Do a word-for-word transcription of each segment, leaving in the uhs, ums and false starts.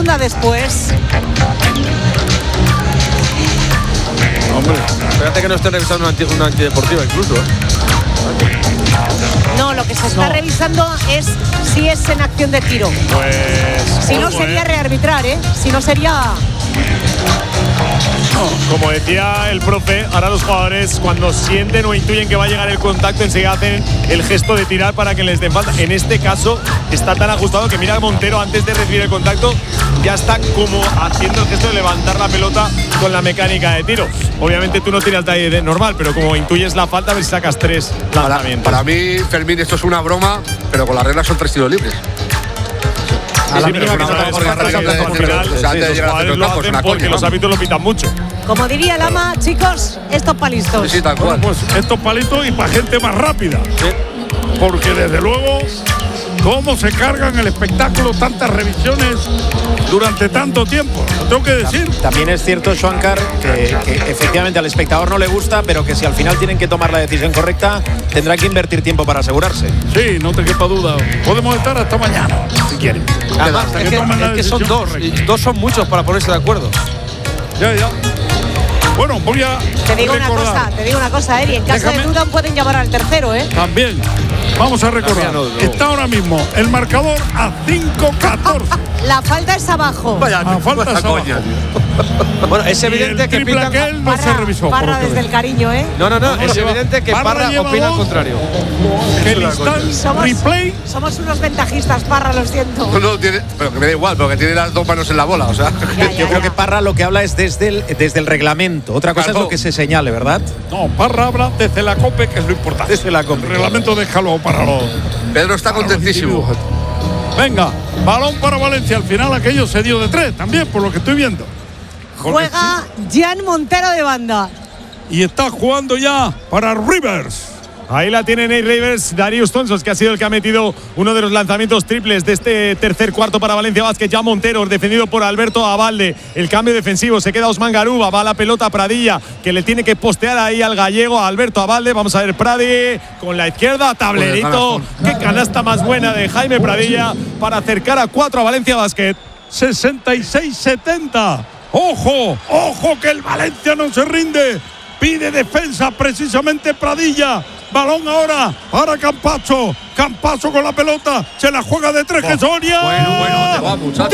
segunda después. Hombre, espérate que no esté revisando una, anti, una antideportiva incluso. No, lo que se está No. revisando es si es en acción de tiro. Pues. Si no ojo, sería eh. rearbitrar, ¿eh? Si no sería… Como decía el profe, ahora los jugadores cuando sienten o intuyen que va a llegar el contacto enseguida hacen el gesto de tirar para que les den falta. En este caso está tan ajustado que mira Montero antes de recibir el contacto ya está como haciendo el gesto de levantar la pelota con la mecánica de tiro. Obviamente tú no tiras de ahí de normal, pero como intuyes la falta a ver si sacas tres Para, lanzamientos. para mí, Fermín, esto es una broma, pero con las reglas son tres tiros libres. Sí, sí, pero mínima que que sabes se que marca, al que- final, o sea, antes de los llegar al jugadores centro lo campo es hacen una porque coña, los vamos. árbitros lo pitan mucho. Como diría Lama, chicos, estos palistos. Sí, sí, tal cual. Pues estos palitos y para gente más rápida. Porque desde luego, cómo se cargan el espectáculo tantas revisiones durante tanto tiempo. Lo tengo que decir. También es cierto, Schwankar, que, que efectivamente al espectador no le gusta, pero que si al final tienen que tomar la decisión correcta, tendrá que invertir tiempo para asegurarse. Sí, no te quepa duda. Podemos estar hasta mañana, si quieren. Además, Hasta es que, tomen la es que son decisión dos. correcta. Y dos son muchos para ponerse de acuerdo. Ya, ya. Bueno, voy a Te digo una recordar. cosa, te digo una cosa, Eri. En caso Déjame. de duda pueden llamar al tercero, ¿eh? También. Vamos a recordar. También, no, no. Está ahora mismo el marcador a cinco catorce. La falta es abajo. Vaya, Ah, falta vaya esa coña, abajo. tío. Bueno, es Y evidente el que triple pitan. aquel no se Parra, revisó. por Parra lo que desde veo. el cariño, ¿eh? No, no, no, es lleva- evidente que Parra Parra lleva opina al dos. contrario. Que el instant Somos, replay. somos unos ventajistas, Parra, lo siento. No, no, tiene, pero que me da igual, porque tiene las dos manos en la bola, o sea. Ya, ya, Yo creo ya. que Parra lo que habla es desde el, desde el reglamento. Otra cosa Claro. es lo que se señale, ¿verdad? No, Parra habla desde la COPE, que es lo importante. Desde la COPE. El reglamento déjalo para los. Pedro está para los contentísimo. individuos. Venga, balón para Valencia. Al final aquello se dio de tres también, por lo que estoy viendo. Porque Juega Jan Montero de banda. sí, y está jugando ya para Rivers. Ahí la tiene Nate Rivers, Darius Thompson, que ha sido el que ha metido uno de los lanzamientos triples de este tercer cuarto para Valencia Basket. Ya Montero, defendido por Alberto Abalde. El cambio defensivo, se queda Osman Garuba, va la pelota a Pradilla, que le tiene que postear ahí al gallego, a Alberto Abalde. Vamos a ver Pradi con la izquierda, tablerito. Qué canasta más buena de Jaime Pradilla para acercar a cuatro a Valencia Basket. sesenta y seis setenta. Ojo, ojo que el Valencia no se rinde. Pide defensa precisamente Pradilla. Balón ahora para Campacho. Campacho con la pelota. Se la juega de tres, que Soria. Bueno, bueno, ¿dónde va, muchacho?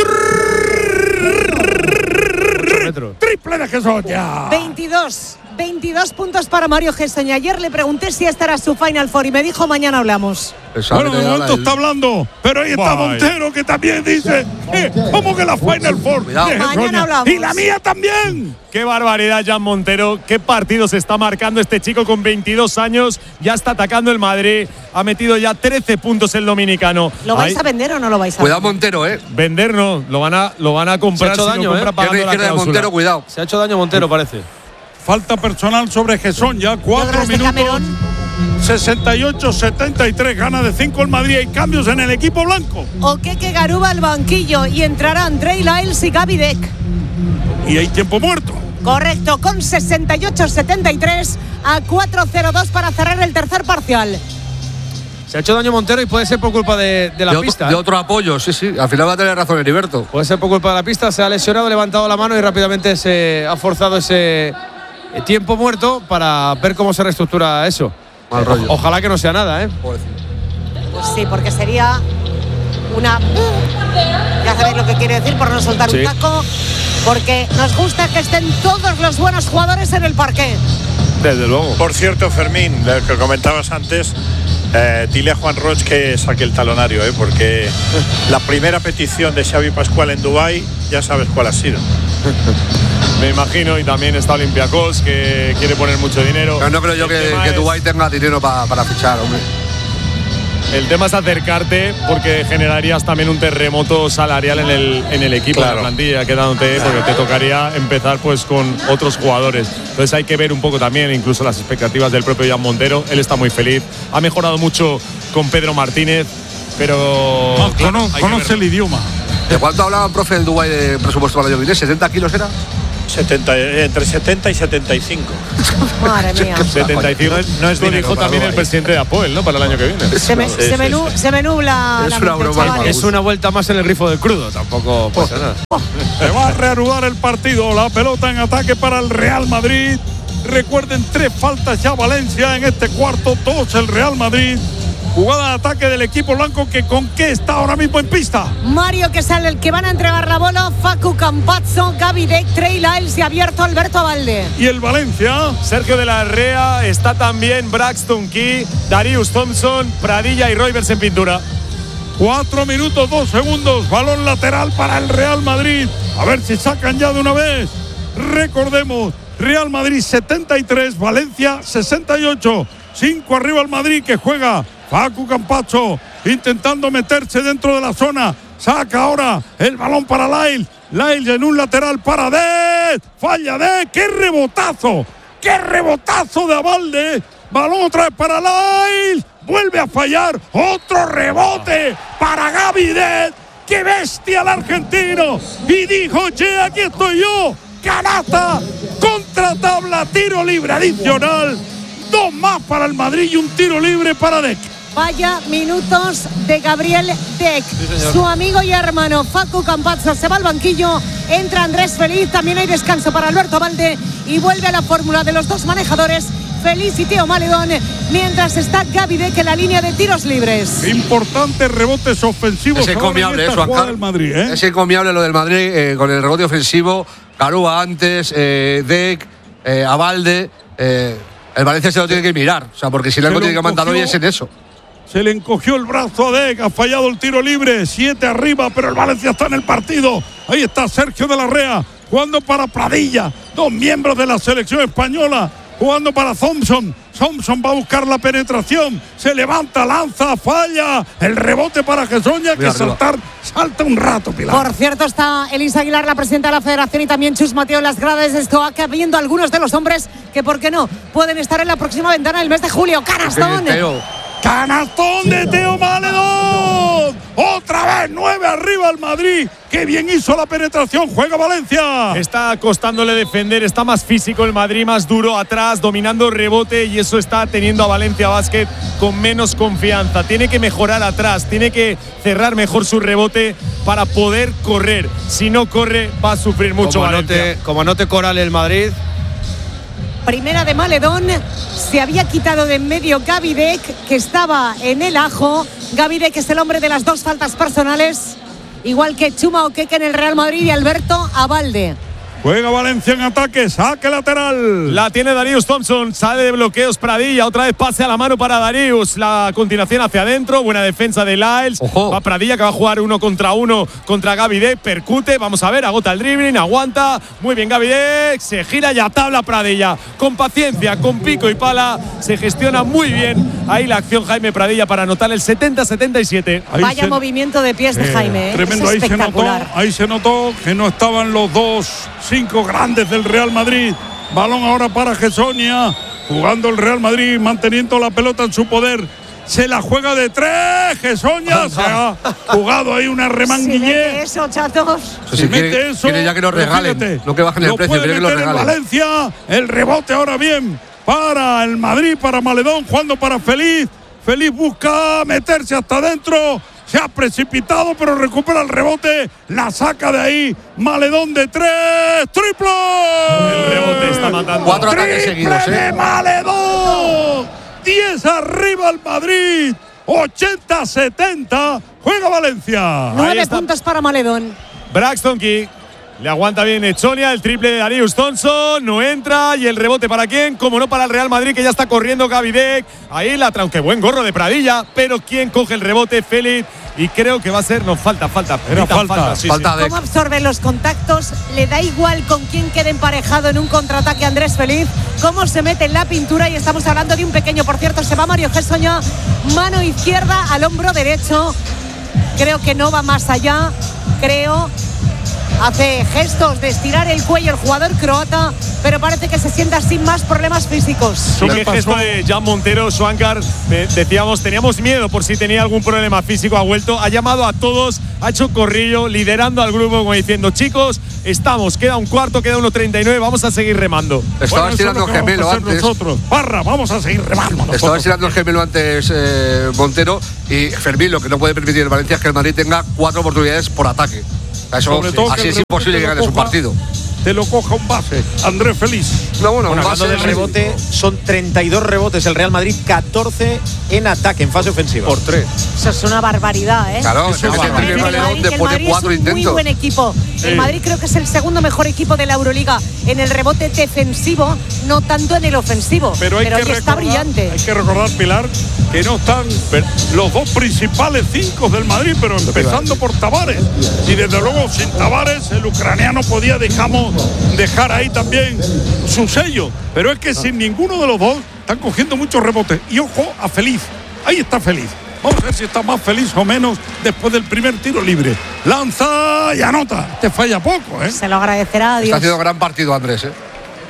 Triple de Gesonia. veintidós. veintidós puntos para Mario Gessoña. Ayer le pregunté si esta era su Final Four y me dijo mañana hablamos. Bueno, de momento está hablando, pero ahí está Vaya. Montero, que también dice, eh, ¿cómo que la Final Four? Cuidado. de Mañana Gesonia? hablamos. Y la mía también. Qué barbaridad, Jan Montero. Qué partido se está marcando este chico con veintidós años. Ya está atacando el Madrid. Ha metido ya trece puntos el dominicano. ¿Lo vais Ahí- a vender o no lo vais a Cuidado, vender? Montero, eh. Vender no, lo van a, lo van a comprar. Se ha hecho si lo daño, compra ¿eh? pagando Pierna la izquierda de cláusula. Montero, cuidado. Se ha hecho daño Montero, parece. Falta personal sobre Gesón, ya cuatro Logros de minutos. Camerón. sesenta y ocho setenta y tres, gana de cinco el Madrid. Hay cambios en el equipo blanco. O que Garuba al banquillo y entrarán Trey Lyles y Gaby Deck. Y hay tiempo muerto. Correcto, con sesenta y ocho setenta y tres a cuatro cero dos para cerrar el tercer parcial. Se ha hecho daño Montero y puede ser por culpa de, de la de, pista. Otro, de ¿eh? otro apoyo, sí, sí. Al final va a tener razón Heriberto. Puede ser por culpa de la pista. Se ha lesionado, levantado la mano y rápidamente se ha forzado ese eh, tiempo muerto para ver cómo se reestructura eso. Mal rollo. O- ojalá que no sea nada, ¿eh? Pobrecito. Pues sí, porque sería una… Ya sabéis lo que quiere decir por no soltar Sí. un taco. Porque nos gusta que estén todos los buenos jugadores en el parque. Desde luego. Por cierto, Fermín, lo que comentabas antes, eh, dile a Juan Roig que saque el talonario, ¿eh? Porque la primera petición de Xavi Pascual en Dubái, ya sabes cuál ha sido. Me imagino, y también está Olympiacos, que quiere poner mucho dinero. Pero no creo yo El que, tema que es- Dubái tenga dinero pa- para fichar, hombre. El tema es acercarte porque generarías también un terremoto salarial en el, en el equipo, Claro. en la plantilla, quedándote, porque te tocaría empezar pues con otros jugadores. Entonces hay que ver un poco también incluso las expectativas del propio Jan Montero. Él está muy feliz. Ha mejorado mucho con Pedro Martínez, pero No, claro, cono- hay que conoce verlo. el idioma. ¿De cuánto hablaban, profe, el Dubái de presupuesto para el año que viene? ¿setenta kilos era? setenta, entre setenta y setenta y cinco. Madre mía. setenta y cinco No es- no es lo dinero dijo para también el Dubái. presidente de Apoel, ¿no? Para el año que viene. Se me, Sí, se sí, me, nu- sí. se me nubla Es la una mente, broma, chavales. Es una vuelta más en el grifo del crudo, tampoco pasa nada. Se va a reanudar el partido. La pelota en ataque para el Real Madrid. Recuerden, tres faltas ya Valencia en este cuarto, dos el Real Madrid. Jugada de ataque del equipo blanco que con qué está ahora mismo en pista. Mario que sale el que van a entregar la bola, Facu Campazzo, Gaby Deck, Trey Lyles y abierto Alberto Abalde. Y el Valencia. Sergio de la Rea, está también Braxton Key, Darius Thompson, Pradilla y Roivers en pintura. Cuatro minutos, dos segundos. Balón lateral para el Real Madrid. A ver si sacan ya de una vez. Recordemos, Real Madrid setenta y tres, Valencia sesenta y ocho. Cinco arriba el Madrid que juega Facu Campazzo intentando meterse dentro de la zona. Saca ahora el balón para Lyles. Lyles en un lateral para Dez. Falla Dez. ¡Qué rebotazo! ¡Qué rebotazo de Abalde! Balón otra vez para Lyles. Vuelve a fallar. Otro rebote para Gaby Dez. ¡Qué bestia el argentino! Y dijo, che, aquí estoy yo. Canasta, contra tabla, tiro libre adicional. Dos más para el Madrid y un tiro libre para Deck. Vaya minutos de Gabriel Deck. Su amigo y hermano Facu Campazzo se va al banquillo. Entra Andrés Feliz. También hay descanso para Alberto Abalde. Y vuelve a la fórmula de los dos manejadores, Feliz y Teo Maledón. Mientras está Gaby Deck en la línea de tiros libres. Importantes rebotes ofensivos. Es encomiable, ahora en esta eso, jugada Juan del Madrid, ¿eh? Es encomiable lo del Madrid eh, con el rebote ofensivo. Garúa antes, eh, Deck, eh, Abalde. Eh, el Valencia se lo tiene que mirar. O sea, porque si le algo tiene que mandar hoy es en eso. Se le encogió el brazo a Deck, ha fallado el tiro libre, siete arriba, pero el Valencia está en el partido. Ahí está Sergio de la Rea, jugando para Pradilla, dos miembros de la selección española, jugando para Thompson. Thompson va a buscar la penetración, se levanta, lanza, falla, el rebote para Gessoña, que Mira, saltar, salta un rato, Pilar. Por cierto, está Elisa Aguilar, la presidenta de la Federación, y también Chus Mateo en las gradas de Estoaca, viendo algunos de los hombres que, ¿por qué no?, pueden estar en la próxima ventana del mes de julio. ¡Canastón! Canastón de Teo Maledón. Otra vez nueve arriba el Madrid. Qué bien hizo la penetración. Juega Valencia. Está costándole defender, está más físico el Madrid, más duro atrás, dominando el rebote, y eso está teniendo a Valencia Basket con menos confianza. Tiene que mejorar atrás, tiene que cerrar mejor su rebote para poder correr. Si no corre, va a sufrir mucho Como Valencia. anote, como anote Coral el Madrid. Primera de Maledón, se había quitado de en medio Gaby Deck, que estaba en el ajo. Gaby Deck es el hombre de las dos faltas personales, igual que Chuma Okeke en el Real Madrid y Alberto Abalde. Juega Valencia en ataque, saque lateral. La tiene Darius Thompson, sale de bloqueos Pradilla, otra vez pase a la mano para Darius, la continuación hacia adentro, buena defensa de Lyles. Ojo. Va Pradilla, que va a jugar uno contra uno contra Gaby Deck, percute, vamos a ver, agota el dribbling, aguanta, muy bien Gaby Deck, se gira y atabla Pradilla, con paciencia, con pico y pala, se gestiona muy bien ahí la acción Jaime Pradilla para anotar el setenta setenta y siete. Ahí Vaya se- movimiento de pies de Eh, Jaime, ¿eh? Tremendo, Es ahí se, notó, espectacular. ahí se notó que no estaban los dos cinco grandes del Real Madrid. Balón ahora para Gessoña, jugando el Real Madrid, manteniendo la pelota en su poder. Se la juega de tres, Gessoña se ha jugado ahí una Si mete remanguillé. eso, chatos. Si Si mete quiere, eso, quiere ya que nos pero regalen, fíjate, no que bajen el lo precio, puede quiere que lo meter en regalen. Valencia, el rebote ahora bien para el Madrid, para Maledón, jugando para Feliz. Feliz busca meterse hasta adentro. Se ha precipitado, pero recupera el rebote. La saca de ahí. Maledón de tres. ¡Triple! El rebote está matando. Cuatro ataques seguidos, ¡Triple de ¿eh? Maledón! diez arriba el Madrid. ochenta setenta. Juega Valencia. Nueve está. puntos para Maledón. Braxton Key. Le aguanta bien Echonia, el triple de Darius Thompson, no entra, y el rebote para quién, como no para el Real Madrid, que ya está corriendo Gaby Deck. Ahí la aunque buen gorro de Pradilla, pero quién coge el rebote, Félix, y creo que va a ser, no, falta, falta. Era Grita, falta. sí, Falta sí. de- ¿Cómo absorbe los contactos? Le da igual con quién quede emparejado en un contraataque Andrés Feliz. Cómo se mete en la pintura, y estamos hablando de un pequeño, por cierto, se va Mario Gessoña, mano izquierda al hombro derecho. Creo que no va más allá, creo. Hace gestos de estirar el cuello el jugador croata, pero parece que se sienta sin más problemas físicos. Sí, qué gesto de Jan Montero, Swankar. Decíamos, teníamos miedo por si tenía algún problema físico. Ha vuelto, ha llamado a todos, ha hecho corrillo, liderando al grupo, como diciendo, chicos, estamos, queda un cuarto, queda uno treinta y nueve, vamos a seguir remando. Estaba estirando el gemelo antes. Nosotros. Parra, vamos a seguir remando. Estaba estirando el gemelo antes eh, Montero, y Fermín lo que no puede permitir el Valencia es que el Madrid tenga cuatro oportunidades por ataque. Eso, así es imposible que gane su partido. Te lo coja un base, Andrés Feliz. No, bueno, bueno un hablando base del rebote, son treinta y dos rebotes el Real Madrid, catorce en ataque, en fase ofensiva. Por tres. Eso es una barbaridad, ¿eh? Claro, es es que barbaridad. el Madrid, Madrid, te pone cuatro es un intentos. muy buen equipo. El Madrid creo que es el segundo mejor equipo de la Euroliga en el rebote defensivo, no tanto en el ofensivo. Pero, hay pero que hoy está recordar, brillante. Hay que recordar, Pilar, que no están los dos principales cinco del Madrid, pero empezando por Tavares. Y desde luego, sin Tavares, el ucraniano podía dejamos, dejar ahí también su sello. Pero es que sin ninguno de los dos están cogiendo muchos rebotes. Y ojo a Feliz. Ahí está Feliz. Vamos a ver si está más feliz o menos después del primer tiro libre. Lanza y anota. Te falla poco, ¿eh? Se lo agradecerá a Dios. Está haciendo gran partido Andrés, ¿eh?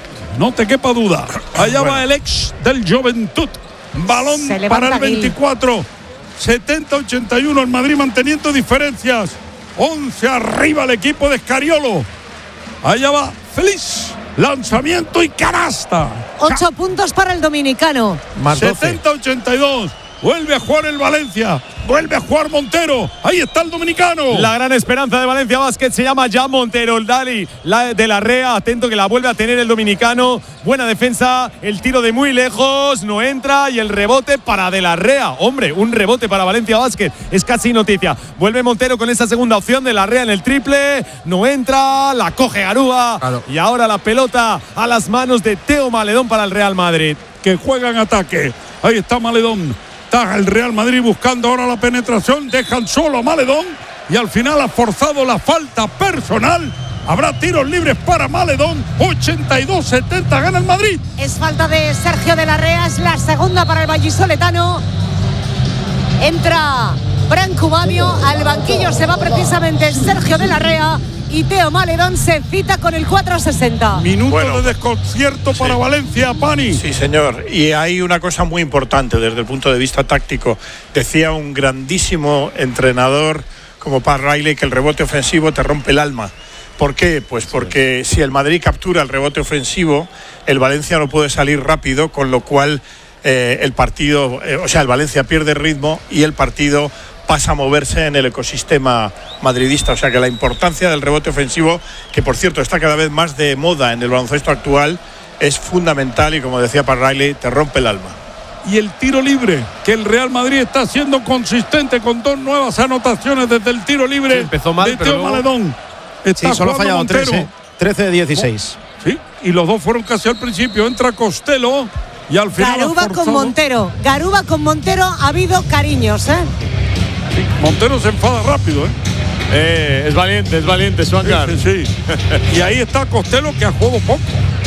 No te quepa duda. Allá bueno. va el ex del Juventud. Balón para el veinticuatro. setenta ochenta y uno. El Madrid manteniendo diferencias. once arriba el equipo de Scariolo. Allá va Feliz. Lanzamiento y canasta. Ocho puntos para el dominicano. setenta ochenta y dos. Vuelve a jugar el Valencia. Vuelve a jugar Montero. Ahí está el dominicano. La gran esperanza de Valencia Basket se llama Jan Montero. El Dali la de la Rea. Atento que la vuelve a tener el dominicano. Buena defensa. El tiro de muy lejos. No entra. Y el rebote para de la Rea. Hombre, un rebote para Valencia Basket. Es casi noticia. Vuelve Montero con esa segunda opción de la Rea en el triple. No entra. La coge Garúa. Claro. Y ahora la pelota a las manos de Teo Maledón para el Real Madrid. Que juega en ataque. Ahí está Maledón. Está el Real Madrid buscando ahora la penetración. Dejan solo a Maledón. Y al final ha forzado la falta personal. Habrá tiros libres para Maledón. ochenta y dos setenta gana el Madrid. Es falta de Sergio de la Rea. Es la segunda para el vallisoletano. Entra Branco Babio. Al banquillo se va precisamente Sergio de la Rea. Y Teo Maledón se cita con el cuatro sesenta. Minuto bueno, de desconcierto para sí. Valencia, Pani. Sí, señor. Y hay una cosa muy importante desde el punto de vista táctico. Decía un grandísimo entrenador como Pat Riley que el rebote ofensivo te rompe el alma. ¿Por qué? Pues porque si el Madrid captura el rebote ofensivo, el Valencia no puede salir rápido, con lo cual eh, el partido, eh, o sea, el Valencia pierde ritmo y el partido pasa a moverse en el ecosistema madridista. O sea que la importancia del rebote ofensivo, que por cierto está cada vez más de moda en el baloncesto actual, es fundamental y, como decía Pat Riley, te rompe el alma. Y el tiro libre, que el Real Madrid está siendo consistente con dos nuevas anotaciones desde el tiro libre. Sí, empezó mal, de Teo pero luego... Maledón. Está sí, solo ha fallado tres, ¿eh? trece de dieciséis. Sí, y los dos fueron casi al principio. Entra Costello y al final Garuba con Montero. Garuba con Montero ha habido cariños, ¿eh? Sí, Montero se enfada rápido, ¿eh? Eh, es valiente, es valiente, Swankar. Sí, sí, sí. Y ahí está Costello, que ha jugado poco.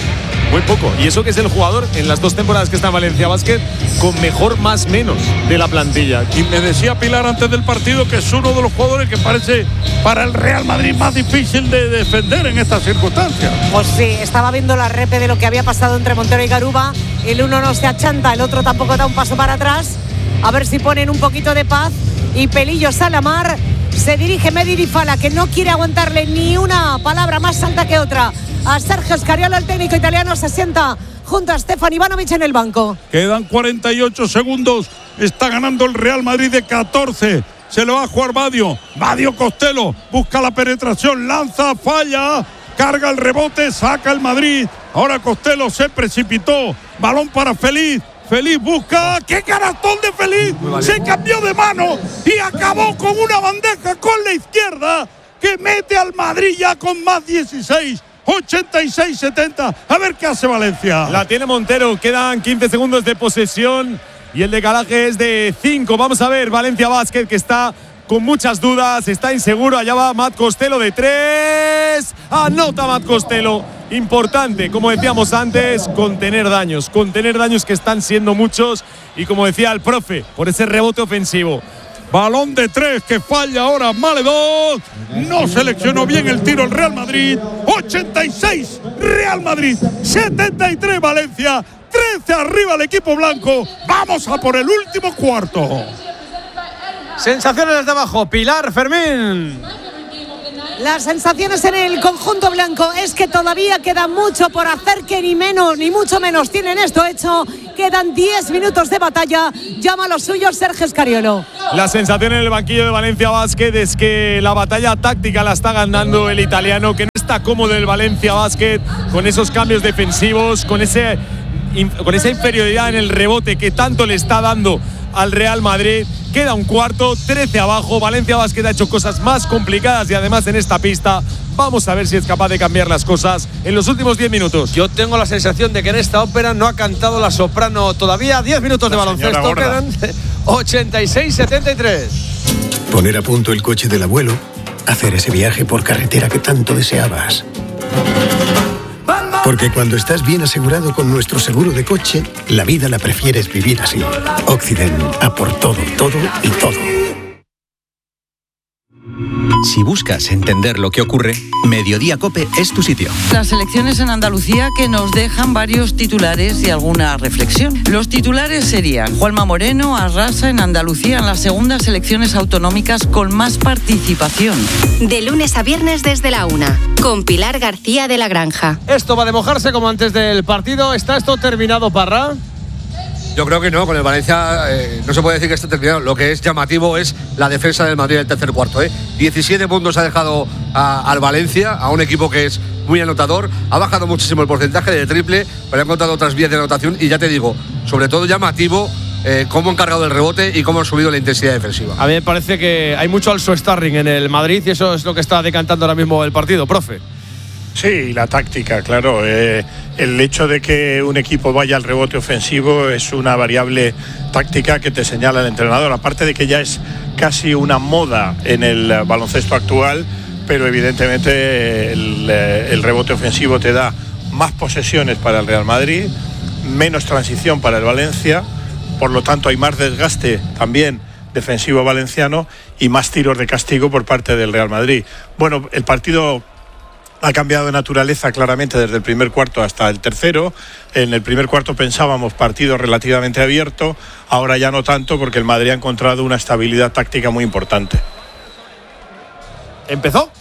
Muy poco. Y eso que es el jugador en las dos temporadas que está en Valencia Basket con mejor más menos de la plantilla. Y me decía Pilar antes del partido que es uno de los jugadores que parece para el Real Madrid más difícil de defender en estas circunstancias. Pues sí, estaba viendo la repe de lo que había pasado entre Montero y Garuba. El uno no se achanta, el otro tampoco da un paso para atrás. A ver si ponen un poquito de paz. Y Pelillo Salamar se dirige Mehdi Fala, que no quiere aguantarle ni una palabra más alta que otra a Sergio Scariolo. El técnico italiano se sienta junto a Stefan Ivanovic en el banco. Quedan cuarenta y ocho segundos. Está ganando el Real Madrid de catorce. Se lo va a jugar Badio. Badio Costello busca la penetración, lanza, falla, carga el rebote, saca el Madrid. Ahora Costello se precipitó. Balón para Feliz. Feliz busca. ¡Qué canastón de Feliz! Se cambió de mano y acabó con una bandeja con la izquierda que mete al Madrid ya con más dieciséis. ochenta y seis setenta. A ver qué hace Valencia. La tiene Montero. Quedan quince segundos de posesión y el decalaje es de cinco. Vamos a ver Valencia Basket, que está con muchas dudas, está inseguro. Allá va Matt Costello de tres. Anota Matt Costello. Importante, como decíamos antes, contener daños. Contener daños que están siendo muchos. Y como decía el profe, por ese rebote ofensivo. Balón de tres que falla ahora Maledón. No seleccionó bien el tiro el Real Madrid. ochenta y seis Real Madrid, setenta y tres Valencia. trece arriba el equipo blanco. Vamos a por el último cuarto. Sensaciones desde abajo. Pilar, Fermín. Las sensaciones en el conjunto blanco es que todavía queda mucho por hacer, que ni menos ni mucho menos tienen esto hecho. Quedan diez minutos de batalla. Llama a los suyos Sergio Escariolo. La sensación en el banquillo de Valencia Basket es que la batalla táctica la está ganando el italiano, que no está cómodo el Valencia Basket con esos cambios defensivos, con ese con esa inferioridad en el rebote que tanto le está dando al Real Madrid. Queda un cuarto, trece abajo. Valencia Basket ha hecho cosas más complicadas y además en esta pista vamos a ver si es capaz de cambiar las cosas en los últimos diez minutos. Yo tengo la sensación de que en esta ópera no ha cantado la soprano todavía. diez minutos de baloncesto, quedan ochenta y seis setenta y tres. Poner a punto el coche del abuelo, hacer ese viaje por carretera que tanto deseabas. Porque cuando estás bien asegurado con nuestro seguro de coche, la vida la prefieres vivir así. Occident, a por todo, todo y todo. Si buscas entender lo que ocurre, Mediodía COPE es tu sitio. Las elecciones en Andalucía que nos dejan varios titulares y alguna reflexión. Los titulares serían: Juanma Moreno arrasa en Andalucía en las segundas elecciones autonómicas con más participación. De lunes a viernes desde la una, con Pilar García de la Granja. Esto va de mojarse como antes del partido. ¿Está esto terminado, Parra? Yo creo que no, con el Valencia eh, no se puede decir que esté terminado. Lo que es llamativo es la defensa del Madrid del tercer cuarto. ¿eh? diecisiete puntos ha dejado a, al Valencia, a un equipo que es muy anotador. Ha bajado muchísimo el porcentaje de triple, pero ha encontrado otras vías de anotación. Y ya te digo, sobre todo llamativo eh, cómo han cargado el rebote y cómo han subido la intensidad defensiva. A mí me parece que hay mucho also starring en el Madrid y eso es lo que está decantando ahora mismo el partido, profe. Sí, la táctica, claro. Eh, el hecho de que un equipo vaya al rebote ofensivo es una variable táctica que te señala el entrenador. Aparte de que ya es casi una moda en el baloncesto actual, pero evidentemente el, el rebote ofensivo te da más posesiones para el Real Madrid, menos transición para el Valencia, por lo tanto hay más desgaste también defensivo valenciano y más tiros de castigo por parte del Real Madrid. Bueno, el partido ha cambiado de naturaleza claramente desde el primer cuarto hasta el tercero. En el primer cuarto pensábamos partido relativamente abierto, ahora ya no tanto porque el Madrid ha encontrado una estabilidad táctica muy importante. ¿Empezó?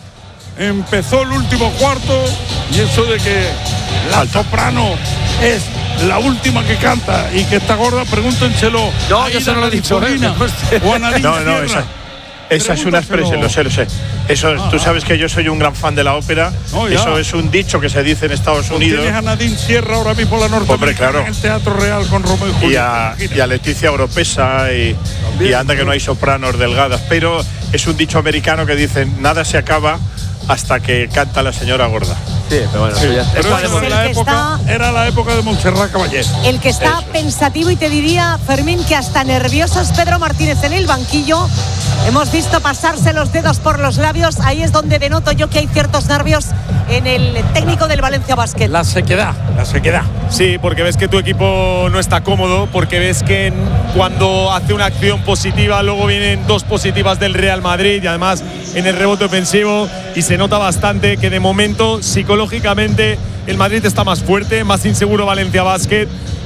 Empezó el último cuarto y eso de que la soprano es la última que canta y que está gorda, pregúntenselo. No, yo se no lo he dicho. ¿eh? O a Nadine no, no, esa, esa es una expresión, lo sé, lo sé. Eso, ah, tú sabes que yo soy un gran fan de la ópera. No, eso es un dicho que se dice en Estados pues Unidos. Tienes a Nadine Sierra ahora mismo la norteamericana. Hombre, claro. En el Teatro Real con Romeo y Julieta. Y a, y a Leticia Oropesa y, y anda que no hay sopranos delgadas. Pero es un dicho americano que dice: nada se acaba hasta que canta la señora gorda. Sí, pero bueno, sí, ya pero eso en la época, está, era la época de Montserrat Caballé. El que está eso. Pensativo, y te diría, Fermín, que hasta nervioso es Pedro Martínez en el banquillo. Hemos visto pasarse los dedos por los labios. Ahí es donde denoto yo que hay ciertos nervios en el técnico del Valencia Basket. La sequedad, la sequedad. Sí, porque ves que tu equipo no está cómodo, porque ves que cuando hace una acción positiva, luego vienen dos positivas del Real Madrid y además en el rebote ofensivo, y se nota bastante que de momento psicológicamente el Madrid está más fuerte, más inseguro Valencia Basket,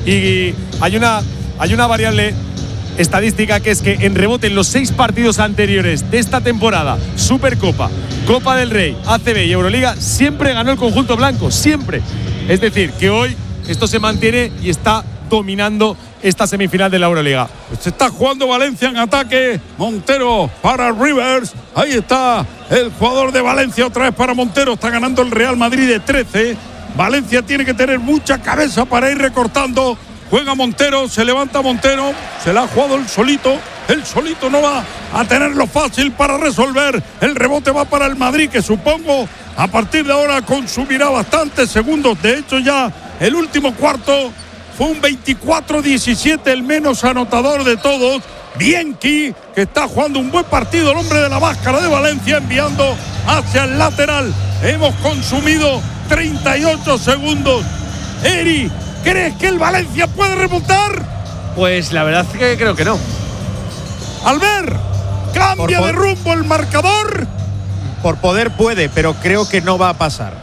y hay una, hay una variable estadística que es que en rebote en los seis partidos anteriores de esta temporada, Supercopa, Copa del Rey, A C B y Euroliga, siempre ganó el conjunto blanco, siempre. Es decir, que hoy esto se mantiene y está dominando esta semifinal de la Euroliga. Pues se está jugando Valencia en ataque. Montero para Rivers. Ahí está el jugador de Valencia otra vez para Montero. Está ganando el Real Madrid de trece. Valencia tiene que tener mucha cabeza para ir recortando. Juega Montero, se levanta Montero. Se la ha jugado el solito. El solito no va a tenerlo fácil para resolver. El rebote va para el Madrid, que supongo a partir de ahora consumirá bastantes segundos. De hecho, ya el último cuarto fue un veinticuatro diecisiete, el menos anotador de todos. Bianchi, que está jugando un buen partido, el hombre de la máscara de Valencia, enviando hacia el lateral. Hemos consumido treinta y ocho segundos. Eri, ¿crees que el Valencia puede remontar? Pues la verdad es que creo que no. Albert. ¿Cambia Por de poder- rumbo el marcador? Por poder puede, pero creo que no va a pasar.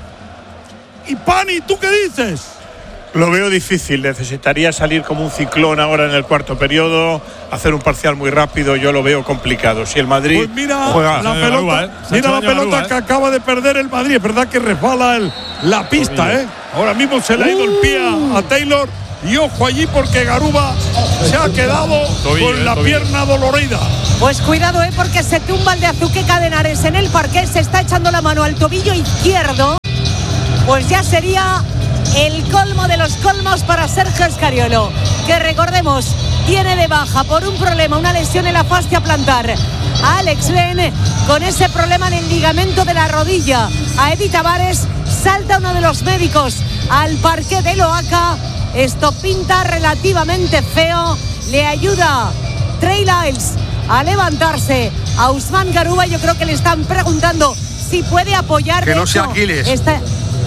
Y Pani, ¿tú qué dices? Lo veo difícil, necesitaría salir como un ciclón ahora en el cuarto periodo, hacer un parcial muy rápido, yo lo veo complicado. Si el Madrid Pues mira juega la Daño pelota, Garuba, ¿eh? Se ha mira hecho la daño pelota Garuba, ¿eh? que acaba de perder el Madrid. Es verdad que resbala el, la pista, ¿eh? Ahora mismo se le ha ido el pie a, a Taylor. Y ojo allí porque Garuba se ha quedado Tobillo, con eh, la tobillo. pierna dolorida. Pues cuidado, ¿eh? Porque se tumba el de Azuqueca de Henares en el parqué, se está echando la mano al tobillo izquierdo. Pues ya sería el colmo de los colmos para Sergio Escariolo, que recordemos, tiene de baja por un problema, una lesión en la fascia plantar a Alex Len, con ese problema en el ligamento de la rodilla. A Eddie Tavares salta uno de los médicos al parqué de Loaca. Esto pinta relativamente feo. Le ayuda Trey Lyles a levantarse. A Ousmane Garuba yo creo que le están preguntando si puede apoyar. Que De no sea hecho, Aquiles. esta-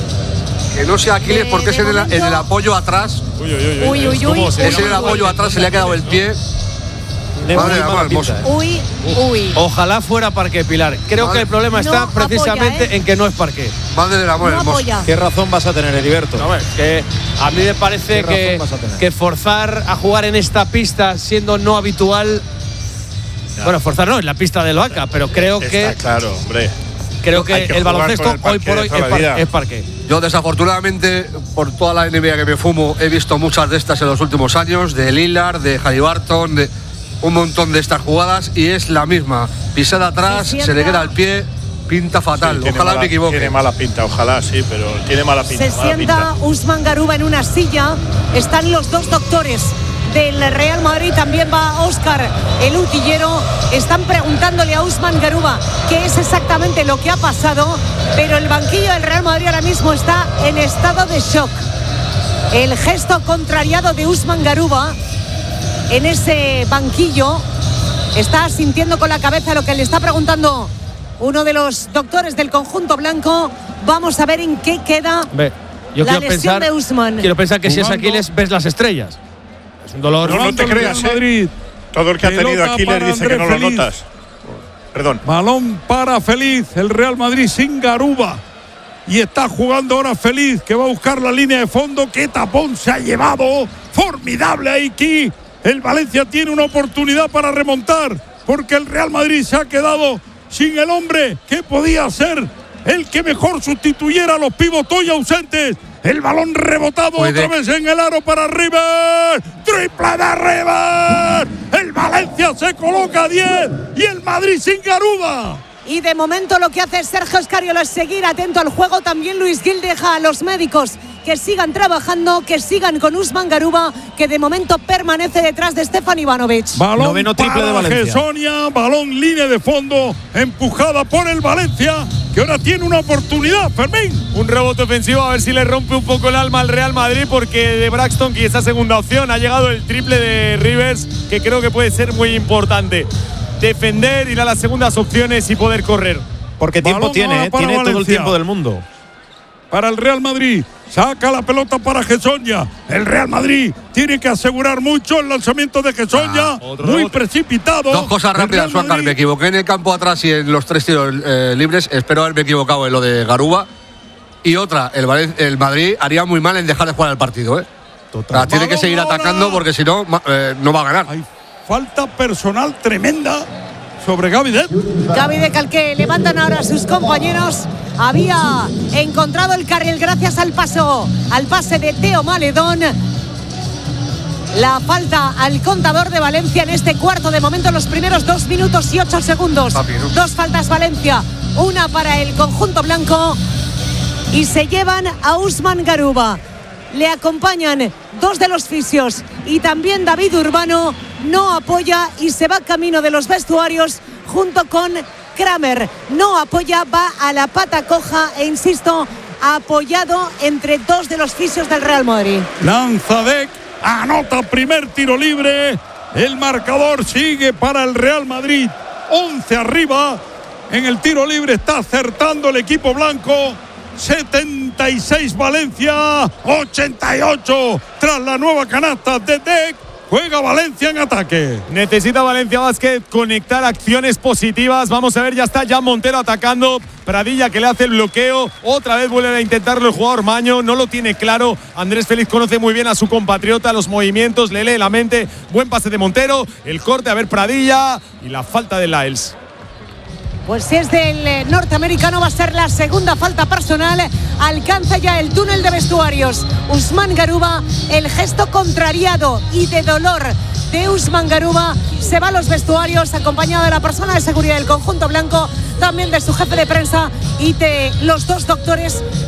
Que no sea Aquiles De- porque es de en el, momento- en el apoyo atrás. Uy, uy, uy. Uy, uy, Es como uy. se Es en el llama. apoyo atrás, se le ha quedado el pie. De Madre muy de mala amor pinta, hermoso. ¿eh? Uy, uy. Ojalá fuera parqué, Pilar. Creo Vale. que el problema No está apoya, precisamente ¿eh? en que no es parqué. Madre del amor No hermoso. apoya. ¿Qué razón vas a tener, Heriberto? No, es que a mí me parece ¿Qué razón que, vas a tener? que forzar a jugar en esta pista siendo no habitual. Bueno, forzar no, en la pista de Loaca, pero creo que Está claro, hombre. creo que, Hay que el jugar baloncesto con el hoy por parqué hoy de toda es, la par- vida. es parqué. Yo desafortunadamente, por toda la N B A que me fumo, he visto muchas de estas en los últimos años, de Lillard, de Haliburton, de un montón de estas jugadas, y es la misma. Pisada atrás, Se se, sienta- le queda el pie, pinta fatal. Sí, tiene Ojalá mala- me equivoque. Tiene mala pinta, ojalá sí, pero tiene mala pinta. Se mala sienta pinta. Ousmane Garuba en una silla. Están los dos doctores del Real Madrid. También va Óscar, el utillero. Están preguntándole a Ousmane Garuba qué es exactamente lo que ha pasado. Pero el banquillo del Real Madrid ahora mismo está en estado de shock. El gesto contrariado de Ousmane Garuba en ese banquillo está sintiendo con la cabeza lo que le está preguntando uno de los doctores del conjunto blanco. Vamos a ver en qué queda Ve, yo la quiero lesión pensar, de Ousmane. quiero pensar que si es Jugando. Aquiles ves las estrellas. Es un dolor. No, no te Jugando el creas, Real ¿eh? Madrid. Todo el que ha tenido Pelota Aquiles para dice que no Andrés lo Feliz. notas. Perdón. Balón para Feliz, el Real Madrid sin Garuba. Y está jugando ahora Feliz, que va a buscar la línea de fondo. ¡Qué tapón se ha llevado! Formidable aquí. El Valencia tiene una oportunidad para remontar, porque el Real Madrid se ha quedado sin el hombre que podía ser el que mejor sustituyera a los pivots hoy ausentes. El balón rebotado Puede. otra vez en el aro para River. ¡Triple de River! El Valencia se coloca a diez y el Madrid sin Garuba. Y de momento lo que hace Sergio Escariolo es seguir atento al juego. También Luis Gil deja a los médicos que sigan trabajando, que sigan con Ousmane Garuba, que de momento permanece detrás de Stefan Ivanovic. Balón Noveno triple para de Valencia. Gessonia, balón línea de fondo, empujada por el Valencia, que ahora tiene una oportunidad, Fermín. Un rebote ofensivo, a ver si le rompe un poco el alma al Real Madrid, porque de Braxton, que esa segunda opción, ha llegado el triple de Rivers, que creo que puede ser muy importante. Defender, ir a las segundas opciones y poder correr. Porque tiempo Balón tiene, ahora ¿eh? para Tiene todo el Valencia. tiempo del mundo. Para el Real Madrid, saca la pelota para Gessonia. El Real Madrid tiene que asegurar mucho el lanzamiento de Gessonia, Ah, otro muy rebote. precipitado. Dos cosas El rápidas, Real Suárez. Madrid- Me equivoqué en el campo atrás y en los tres tiros eh, libres. Espero haberme equivocado en lo de Garuba. Y otra, el, Valen- el Madrid haría muy mal en dejar de jugar el partido, ¿eh? O sea, tiene que Balón seguir ahora. atacando porque si no, ma- eh, no va a ganar. Hay falta personal tremenda sobre Gavi Deck. Gaby de Calqué levantan ahora a sus compañeros. Había encontrado el carril gracias al paso, al pase de Teo Maledón. La falta al contador de Valencia en este cuarto, de momento los primeros dos minutos y ocho segundos. Papi, ¿no? Dos faltas Valencia, una para el conjunto blanco, y se llevan a Ousmane Garuba. Le acompañan dos de los fisios y también David Urbano. No apoya y se va camino de los vestuarios junto con Kramer. No apoya, va a la pata coja e insisto, apoyado entre dos de los fisios del Real Madrid. Lanza Deck, anota primer tiro libre. El marcador sigue para el Real Madrid. once arriba. En el tiro libre está acertando el equipo blanco. setenta y seis Valencia, ochenta y ocho tras la nueva canasta de Deck. Juega Valencia en ataque. Necesita Valencia Basket conectar acciones positivas. Vamos a ver, ya está Jan Montero atacando. Pradilla que le hace el bloqueo. Otra vez vuelve a intentarlo el jugador Maño. No lo tiene claro. Andrés Félix conoce muy bien a su compatriota, los movimientos, le lee la mente. Buen pase de Montero. El corte, a ver Pradilla. Y la falta de Lyles. Pues si es del norteamericano, va a ser la segunda falta personal. Alcanza ya el túnel de vestuarios Usman Garuba. El gesto contrariado y de dolor de Usman Garuba. Se va a los vestuarios acompañado de la persona de seguridad del conjunto blanco, también de su jefe de prensa y de los dos doctores